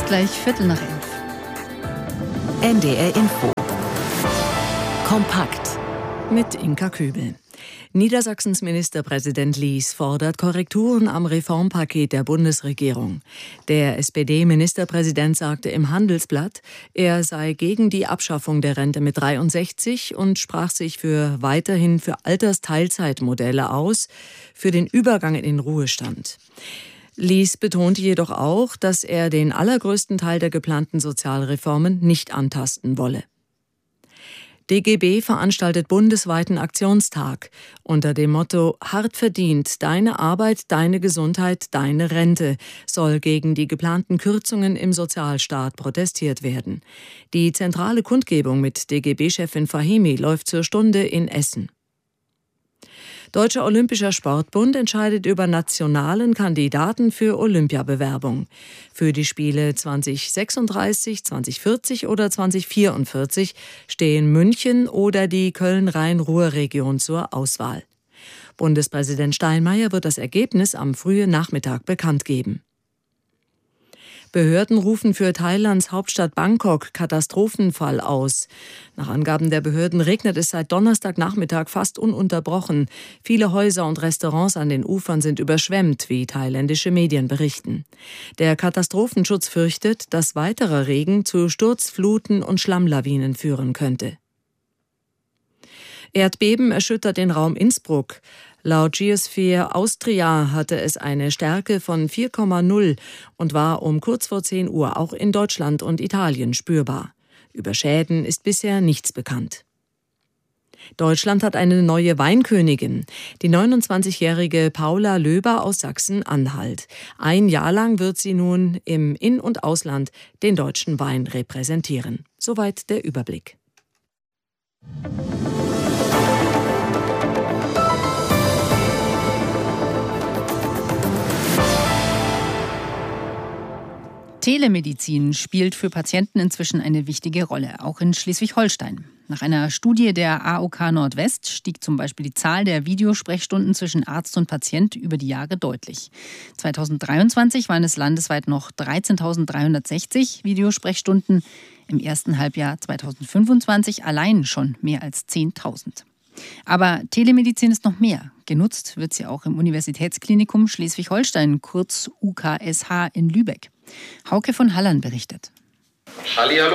gleich 11:15. NDR Info. Kompakt. Mit Inka Kübel. Niedersachsens Ministerpräsident Lies fordert Korrekturen am Reformpaket der Bundesregierung. Der SPD-Ministerpräsident sagte im Handelsblatt, er sei gegen die Abschaffung der Rente mit 63 und sprach sich weiterhin für Altersteilzeitmodelle aus, für den Übergang in den Ruhestand. Lies betonte jedoch auch, dass er den allergrößten Teil der geplanten Sozialreformen nicht antasten wolle. DGB veranstaltet bundesweiten Aktionstag unter dem Motto »Hart verdient, deine Arbeit, deine Gesundheit, deine Rente« soll gegen die geplanten Kürzungen im Sozialstaat protestiert werden. Die zentrale Kundgebung mit DGB-Chefin Fahimi läuft zur Stunde in Essen. Deutscher Olympischer Sportbund entscheidet über nationalen Kandidaten für Olympiabewerbung. Für die Spiele 2036, 2040 oder 2044 stehen München oder die Köln-Rhein-Ruhr-Region zur Auswahl. Bundespräsident Steinmeier wird das Ergebnis am frühen Nachmittag bekannt geben. Behörden rufen für Thailands Hauptstadt Bangkok Katastrophenfall aus. Nach Angaben der Behörden regnet es seit Donnerstagnachmittag fast ununterbrochen. Viele Häuser und Restaurants an den Ufern sind überschwemmt, wie thailändische Medien berichten. Der Katastrophenschutz fürchtet, dass weiterer Regen zu Sturzfluten und Schlammlawinen führen könnte. Erdbeben erschüttert den Raum Innsbruck. Laut Geosphere Austria hatte es eine Stärke von 4,0 und war um kurz vor 10 Uhr auch in Deutschland und Italien spürbar. Über Schäden ist bisher nichts bekannt. Deutschland hat eine neue Weinkönigin, die 29-jährige Paula Löber aus Sachsen-Anhalt. Ein Jahr lang wird sie nun im In- und Ausland den deutschen Wein repräsentieren. Soweit der Überblick. Telemedizin spielt für Patienten inzwischen eine wichtige Rolle, auch in Schleswig-Holstein. Nach einer Studie der AOK Nordwest stieg zum Beispiel die Zahl der Videosprechstunden zwischen Arzt und Patient über die Jahre deutlich. 2023 waren es landesweit noch 13.360 Videosprechstunden, im ersten Halbjahr 2025 allein schon mehr als 10.000. Aber Telemedizin ist noch mehr. Genutzt wird sie auch im Universitätsklinikum Schleswig-Holstein, kurz UKSH in Lübeck. Hauke von Hallern berichtet. Hallihallo.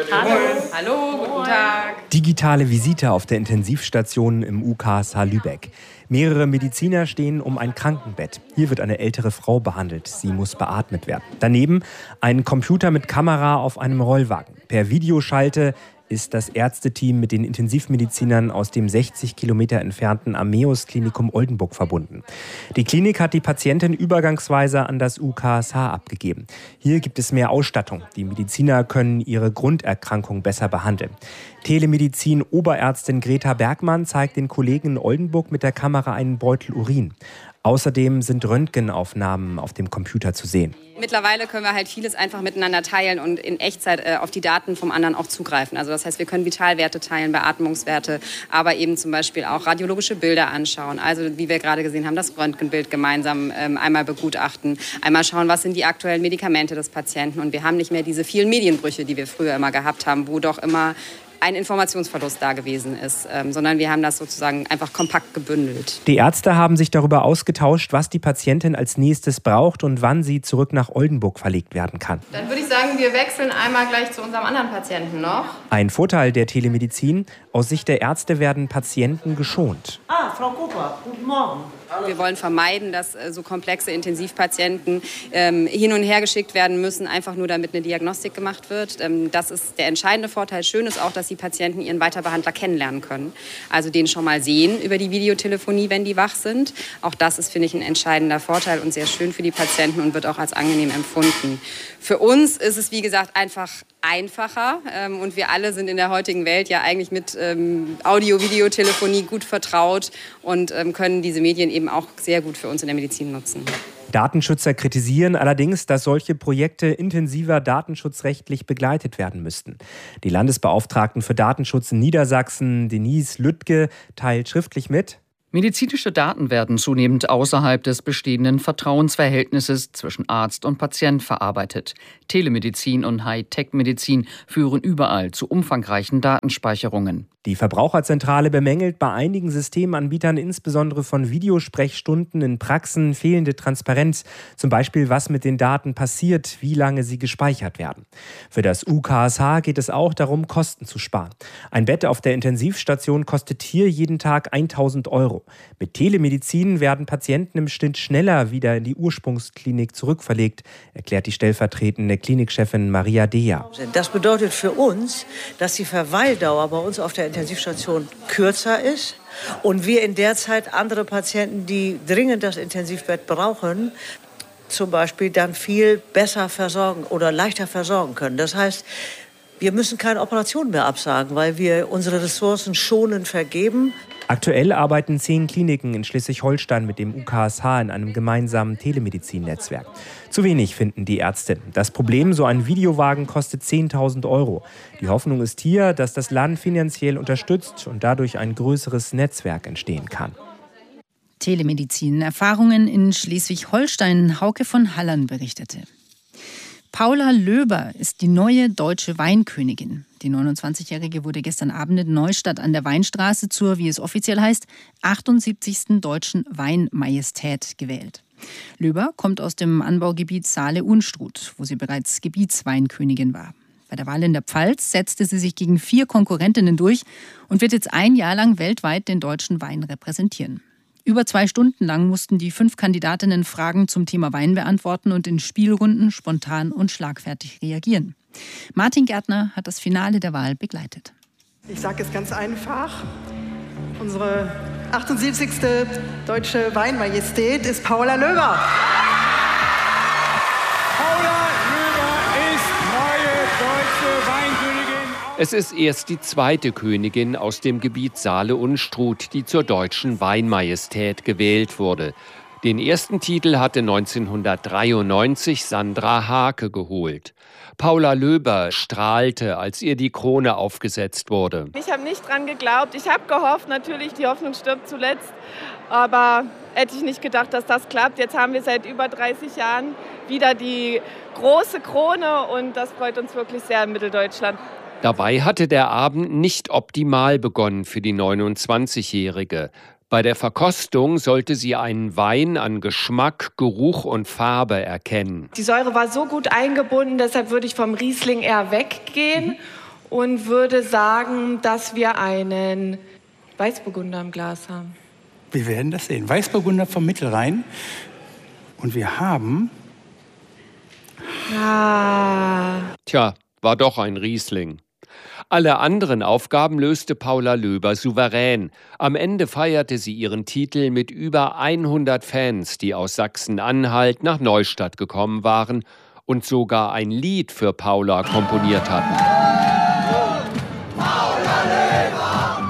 Hallo, guten Tag. Digitale Visite auf der Intensivstation im UKSH Lübeck. Mehrere Mediziner stehen um ein Krankenbett. Hier wird eine ältere Frau behandelt. Sie muss beatmet werden. Daneben ein Computer mit Kamera auf einem Rollwagen. Per Videoschalte ist das Ärzteteam mit den Intensivmedizinern aus dem 60 Kilometer entfernten Ammeus-Klinikum Oldenburg verbunden. Die Klinik hat die Patientin übergangsweise an das UKSH abgegeben. Hier gibt es mehr Ausstattung. Die Mediziner können ihre Grunderkrankung besser behandeln. Telemedizin-Oberärztin Greta Bergmann zeigt den Kollegen in Oldenburg mit der Kamera einen Beutel Urin. Außerdem sind Röntgenaufnahmen auf dem Computer zu sehen. Mittlerweile können wir halt vieles einfach miteinander teilen und in Echtzeit auf die Daten vom anderen auch zugreifen. Also das heißt, wir können Vitalwerte teilen, Beatmungswerte, aber eben zum Beispiel auch radiologische Bilder anschauen. Also wie wir gerade gesehen haben, das Röntgenbild gemeinsam einmal begutachten, einmal schauen, was sind die aktuellen Medikamente des Patienten. Und wir haben nicht mehr diese vielen Medienbrüche, die wir früher immer gehabt haben, wo doch immer ein Informationsverlust da gewesen ist, sondern wir haben das sozusagen einfach kompakt gebündelt. Die Ärzte haben sich darüber ausgetauscht, was die Patientin als nächstes braucht und wann sie zurück nach Oldenburg verlegt werden kann. Dann würde ich sagen, wir wechseln einmal gleich zu unserem anderen Patienten noch. Ein Vorteil der Telemedizin: Aus Sicht der Ärzte werden Patienten geschont. Frau Cooper, guten Morgen. Wir wollen vermeiden, dass so komplexe Intensivpatienten hin und her geschickt werden müssen, einfach nur damit eine Diagnostik gemacht wird. Das ist der entscheidende Vorteil. Schön ist auch, dass die Patienten ihren Weiterbehandler kennenlernen können. Also den schon mal sehen über die Videotelefonie, wenn die wach sind. Auch das ist, finde ich, ein entscheidender Vorteil und sehr schön für die Patienten und wird auch als angenehm empfunden. Für uns ist es, wie gesagt, einfach einfacher. Und wir alle sind in der heutigen Welt ja eigentlich mit Audio-Videotelefonie gut vertraut und können diese Medien eben auch sehr gut für uns in der Medizin nutzen. Datenschützer kritisieren allerdings, dass solche Projekte intensiver datenschutzrechtlich begleitet werden müssten. Die Landesbeauftragten für Datenschutz in Niedersachsen, Denise Lüttke, teilt schriftlich mit: Medizinische Daten werden zunehmend außerhalb des bestehenden Vertrauensverhältnisses zwischen Arzt und Patient verarbeitet. Telemedizin und Hightech-Medizin führen überall zu umfangreichen Datenspeicherungen. Die Verbraucherzentrale bemängelt bei einigen Systemanbietern, insbesondere von Videosprechstunden in Praxen, fehlende Transparenz. Zum Beispiel, was mit den Daten passiert, wie lange sie gespeichert werden. Für das UKSH geht es auch darum, Kosten zu sparen. Ein Bett auf der Intensivstation kostet hier jeden Tag 1.000 €. Mit Telemedizin werden Patienten im Schnitt schneller wieder in die Ursprungsklinik zurückverlegt, erklärt die stellvertretende Klinikchefin Maria Dea. Das bedeutet für uns, dass die Verweildauer bei uns auf der Intensivstation kürzer ist und wir in der Zeit andere Patienten, die dringend das Intensivbett brauchen, zum Beispiel dann viel besser versorgen oder leichter versorgen können. Das heißt, wir müssen keine Operation mehr absagen, weil wir unsere Ressourcen schonend vergeben. Aktuell arbeiten 10 Kliniken in Schleswig-Holstein mit dem UKSH in einem gemeinsamen Telemedizin-Netzwerk. Zu wenig finden die Ärzte. Das Problem, so ein Videowagen kostet 10.000 €. Die Hoffnung ist hier, dass das Land finanziell unterstützt und dadurch ein größeres Netzwerk entstehen kann. Telemedizin. Erfahrungen in Schleswig-Holstein. Hauke von Hallern berichtete. Paula Löber ist die neue deutsche Weinkönigin. Die 29-Jährige wurde gestern Abend in Neustadt an der Weinstraße zur, wie es offiziell heißt, 78. Deutschen Weinmajestät gewählt. Löber kommt aus dem Anbaugebiet Saale-Unstrut, wo sie bereits Gebietsweinkönigin war. Bei der Wahl in der Pfalz setzte sie sich gegen 4 Konkurrentinnen durch und wird jetzt ein Jahr lang weltweit den deutschen Wein repräsentieren. Über 2 Stunden lang mussten die 5 Kandidatinnen Fragen zum Thema Wein beantworten und in Spielrunden spontan und schlagfertig reagieren. Martin Gärtner hat das Finale der Wahl begleitet. Ich sage es ganz einfach. Unsere 78. Deutsche Weinmajestät ist Paula Löber. Paula Löber ist neue deutsche Weinkönigin. Es ist erst die zweite Königin aus dem Gebiet Saale-Unstrut, die zur deutschen Weinmajestät gewählt wurde. Den ersten Titel hatte 1993 Sandra Hake geholt. Paula Löber strahlte, als ihr die Krone aufgesetzt wurde. Ich habe nicht dran geglaubt. Ich habe gehofft, natürlich, die Hoffnung stirbt zuletzt. Aber hätte ich nicht gedacht, dass das klappt. Jetzt haben wir seit über 30 Jahren wieder die große Krone und das freut uns wirklich sehr in Mitteldeutschland. Dabei hatte der Abend nicht optimal begonnen für die 29-Jährige. Bei der Verkostung sollte sie einen Wein an Geschmack, Geruch und Farbe erkennen. Die Säure war so gut eingebunden, deshalb würde ich vom Riesling eher weggehen und würde sagen, dass wir einen Weißburgunder im Glas haben. Wir werden das sehen. Weißburgunder vom Mittelrhein. Und wir haben... Tja, war doch ein Riesling. Alle anderen Aufgaben löste Paula Löber souverän. Am Ende feierte sie ihren Titel mit über 100 Fans, die aus Sachsen-Anhalt nach Neustadt gekommen waren und sogar ein Lied für Paula komponiert hatten. Paula Löber,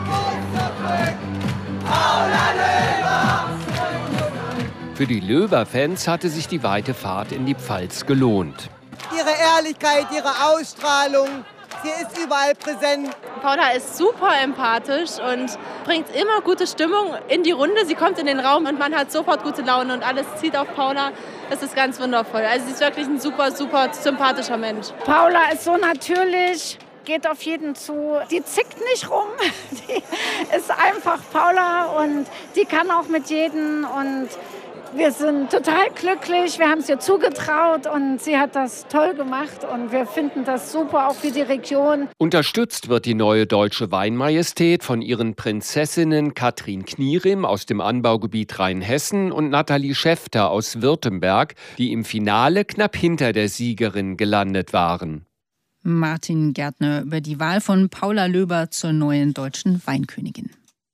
Paula Löber. Für die Löber-Fans hatte sich die weite Fahrt in die Pfalz gelohnt. Ihre Ehrlichkeit, ihre Ausstrahlung, sie ist überall präsent. Paula ist super empathisch und bringt immer gute Stimmung in die Runde. Sie kommt in den Raum und man hat sofort gute Laune und alles zieht auf Paula. Das ist ganz wundervoll. Also sie ist wirklich ein super, super sympathischer Mensch. Paula ist so natürlich, geht auf jeden zu. Die zickt nicht rum. Die ist einfach Paula und die kann auch mit jedem und wir sind total glücklich, wir haben es ihr zugetraut und sie hat das toll gemacht und wir finden das super, auch für die Region. Unterstützt wird die neue deutsche Weinmajestät von ihren Prinzessinnen Katrin Knierim aus dem Anbaugebiet Rheinhessen und Nathalie Schäfter aus Württemberg, die im Finale knapp hinter der Siegerin gelandet waren. Martin Gärtner über die Wahl von Paula Löber zur neuen deutschen Weinkönigin.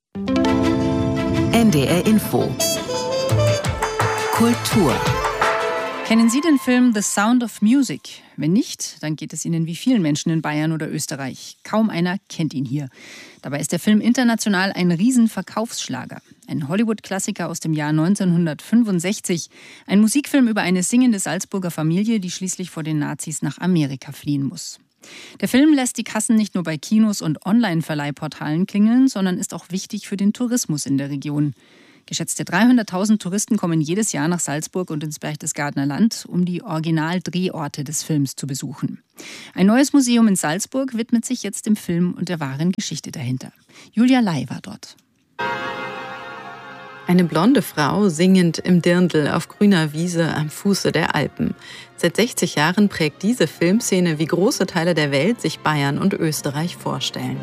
NDR Info Kultur. Kennen Sie den Film The Sound of Music? Wenn nicht, dann geht es Ihnen wie vielen Menschen in Bayern oder Österreich. Kaum einer kennt ihn hier. Dabei ist der Film international ein Riesenverkaufsschlager. Ein Hollywood-Klassiker aus dem Jahr 1965. Ein Musikfilm über eine singende Salzburger Familie, die schließlich vor den Nazis nach Amerika fliehen muss. Der Film lässt die Kassen nicht nur bei Kinos und Online-Verleihportalen klingeln, sondern ist auch wichtig für den Tourismus in der Region. Geschätzte 300.000 Touristen kommen jedes Jahr nach Salzburg und ins Berchtesgadener Land, um die Originaldrehorte des Films zu besuchen. Ein neues Museum in Salzburg widmet sich jetzt dem Film und der wahren Geschichte dahinter. Julia Lai war dort. Eine blonde Frau singend im Dirndl auf grüner Wiese am Fuße der Alpen. Seit 60 Jahren prägt diese Filmszene, wie große Teile der Welt sich Bayern und Österreich vorstellen.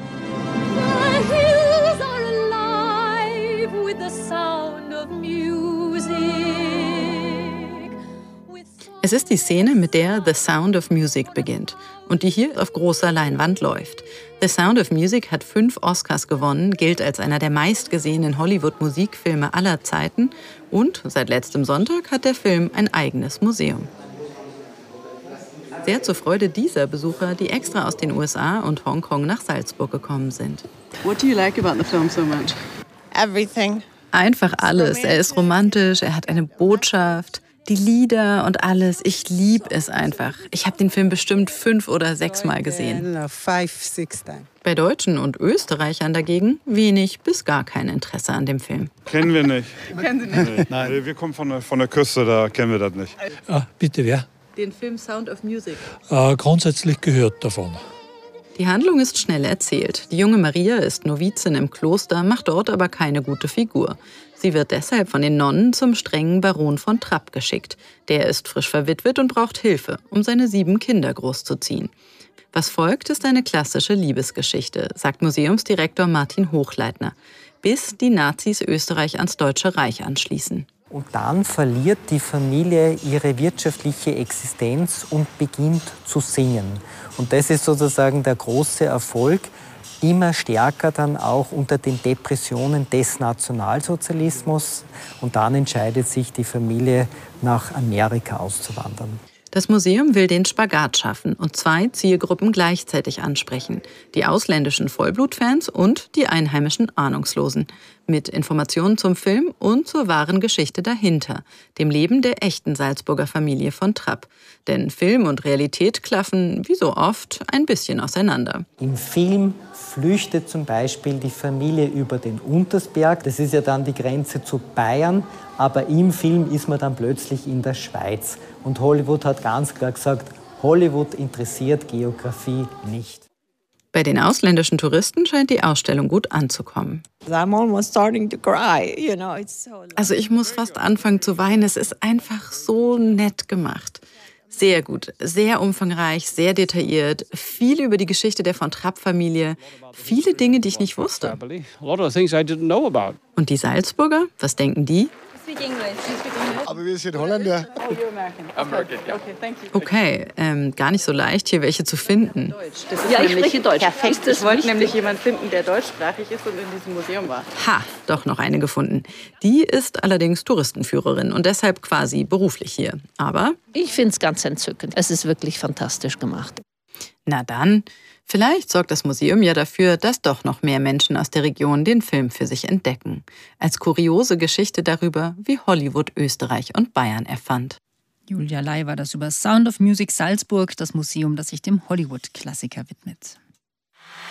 Es ist die Szene, mit der The Sound of Music beginnt und die hier auf großer Leinwand läuft. The Sound of Music hat 5 Oscars gewonnen, gilt als einer der meistgesehenen Hollywood-Musikfilme aller Zeiten und seit letztem Sonntag hat der Film ein eigenes Museum. Sehr zur Freude dieser Besucher, die extra aus den USA und Hongkong nach Salzburg gekommen sind. What do you like about the film so much? Everything. Einfach alles. Er ist romantisch, er hat eine Botschaft. Die Lieder und alles, ich liebe es einfach. Ich habe den Film bestimmt 5 oder 6 Mal gesehen. Bei Deutschen und Österreichern dagegen wenig bis gar kein Interesse an dem Film. Kennen wir nicht. Kennen Sie nicht? Nein, wir kommen von der Küste, da kennen wir das nicht. Bitte, wer? Den Film Sound of Music. Grundsätzlich gehört davon. Die Handlung ist schnell erzählt. Die junge Maria ist Novizin im Kloster, macht dort aber keine gute Figur. Sie wird deshalb von den Nonnen zum strengen Baron von Trapp geschickt. Der ist frisch verwitwet und braucht Hilfe, um seine 7 Kinder großzuziehen. Was folgt, ist eine klassische Liebesgeschichte, sagt Museumsdirektor Martin Hochleitner, bis die Nazis Österreich ans Deutsche Reich anschließen. Und dann verliert die Familie ihre wirtschaftliche Existenz und beginnt zu singen. Und das ist sozusagen der große Erfolg, immer stärker dann auch unter den Depressionen des Nationalsozialismus. Und dann entscheidet sich die Familie, nach Amerika auszuwandern. Das Museum will den Spagat schaffen und 2 Zielgruppen gleichzeitig ansprechen. Die ausländischen Vollblutfans und die einheimischen Ahnungslosen. Mit Informationen zum Film und zur wahren Geschichte dahinter, dem Leben der echten Salzburger Familie von Trapp. Denn Film und Realität klaffen, wie so oft, ein bisschen auseinander. Im Film flüchtet zum Beispiel die Familie über den Untersberg. Das ist ja dann die Grenze zu Bayern. Aber im Film ist man dann plötzlich in der Schweiz. Und Hollywood hat ganz klar gesagt, Hollywood interessiert Geografie nicht. Bei den ausländischen Touristen scheint die Ausstellung gut anzukommen. Also ich muss fast anfangen zu weinen. Es ist einfach so nett gemacht. Sehr gut, sehr umfangreich, sehr detailliert, viel über die Geschichte der von Trapp-Familie, viele Dinge, die ich nicht wusste. Und die Salzburger, was denken die? Aber wir sind Holländer. Oh, you're American. Okay, thank you. Okay, gar nicht so leicht, hier welche zu finden. Ja, ich spreche Deutsch. Perfekt. Ich wollte nämlich jemanden finden, der deutschsprachig ist und in diesem Museum war. Ha, doch noch eine gefunden. Die ist allerdings Touristenführerin und deshalb quasi beruflich hier. Aber ich finde es ganz entzückend. Es ist wirklich fantastisch gemacht. Na dann, vielleicht sorgt das Museum ja dafür, dass doch noch mehr Menschen aus der Region den Film für sich entdecken. Als kuriose Geschichte darüber, wie Hollywood Österreich und Bayern erfand. Julia Lai war das über Sound of Music Salzburg, das Museum, das sich dem Hollywood-Klassiker widmet.